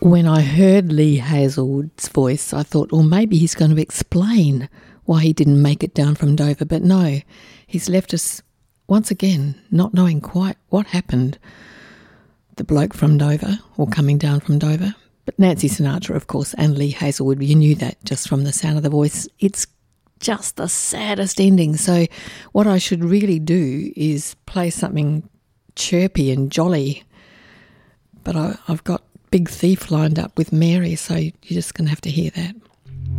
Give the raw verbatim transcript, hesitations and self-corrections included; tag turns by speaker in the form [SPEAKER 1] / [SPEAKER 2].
[SPEAKER 1] When I heard Lee Hazelwood's voice, I thought, well, maybe he's going to explain why he didn't make it down from Dover. But no, he's left us once again not knowing quite what happened. The bloke from Dover, or coming down from Dover. But Nancy Sinatra, of course, and Lee Hazelwood, you knew that just from the sound of the voice. It's just the saddest ending. So what I should really do is play something chirpy and jolly. But I, I've got Big Thief lined up with Mary, so you're just going to have to hear that.